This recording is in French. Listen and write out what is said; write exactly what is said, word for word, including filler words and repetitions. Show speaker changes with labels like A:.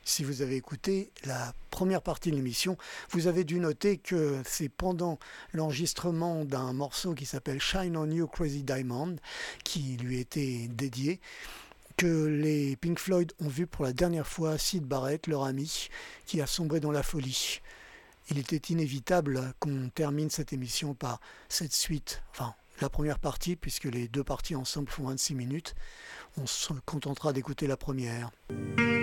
A: Si vous avez écouté la première partie de l'émission, vous avez dû noter que c'est pendant l'enregistrement d'un morceau qui s'appelle Shine on You Crazy Diamond, qui lui était dédié, que les Pink Floyd ont vu pour la dernière fois Syd Barrett, leur ami, qui a sombré dans la folie. Il était inévitable qu'on termine cette émission par cette suite, enfin la première partie, puisque les deux parties ensemble font vingt-six minutes. On se contentera d'écouter la première.